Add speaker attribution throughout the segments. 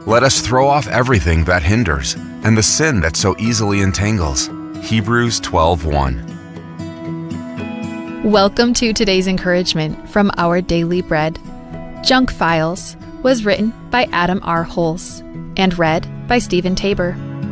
Speaker 1: Let us throw off everything that hinders and the sin that so easily entangles. Hebrews 12:1.
Speaker 2: Welcome to today's encouragement from Our Daily Bread. Junk Files was written by Adam R. Hulse and read by Stephen Tabor.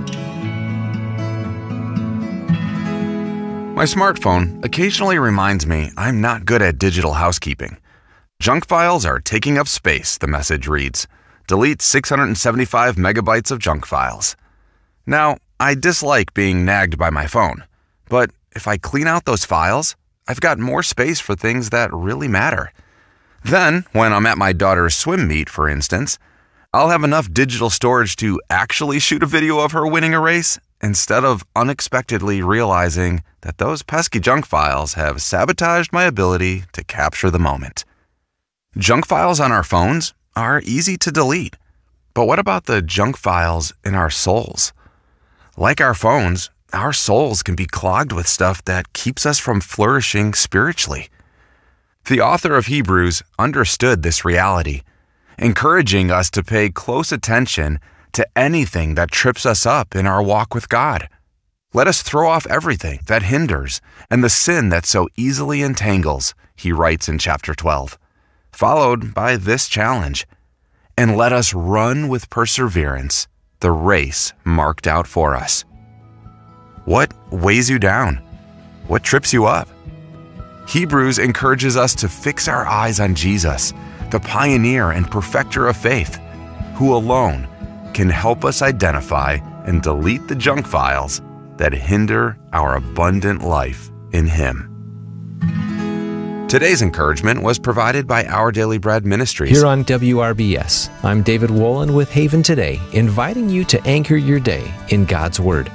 Speaker 1: My smartphone occasionally reminds me I'm not good at digital housekeeping. Junk files are taking up space, the message reads. Delete 675 megabytes of junk files. Now, I dislike being nagged by my phone, but if I clean out those files, I've got more space for things that really matter. Then, when I'm at my daughter's swim meet, for instance, I'll have enough digital storage to actually shoot a video of her winning a race instead of unexpectedly realizing that those pesky junk files have sabotaged my ability to capture the moment. Junk files on our phones are easy to delete, but what about the junk files in our souls? Like our phones, our souls can be clogged with stuff that keeps us from flourishing spiritually. The author of Hebrews understood this reality, encouraging us to pay close attention to anything that trips us up in our walk with God. Let us throw off everything that hinders and the sin that so easily entangles, he writes in chapter 12, followed by this challenge, and let us run with perseverance the race marked out for us. What weighs you down? What trips you up? Hebrews encourages us to fix our eyes on Jesus, the pioneer and perfecter of faith, who alone can help us identify and delete the junk files that hinder our abundant life in Him. Today's encouragement was provided by Our Daily Bread Ministries.
Speaker 3: Here on WRBS, I'm David Wolin with Haven Today, inviting you to anchor your day in God's Word.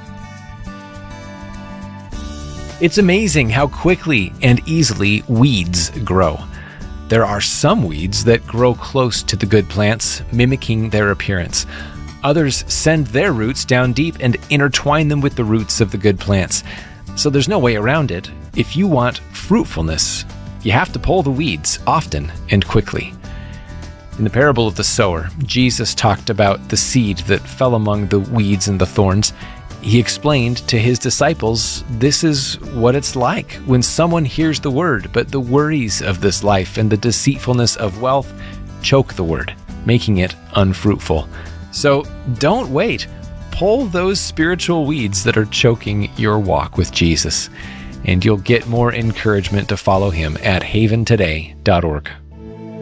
Speaker 4: It's amazing how quickly and easily weeds grow. There are some weeds that grow close to the good plants, mimicking their appearance. Others send their roots down deep and intertwine them with the roots of the good plants. So there's no way around it. If you want fruitfulness, you have to pull the weeds often and quickly. In the parable of the sower, Jesus talked about the seed that fell among the weeds and the thorns. He explained to his disciples, this is what it's like when someone hears the word, but the worries of this life and the deceitfulness of wealth choke the word, making it unfruitful. So don't wait. Pull those spiritual weeds that are choking your walk with Jesus, and you'll get more encouragement to follow him at haventoday.org.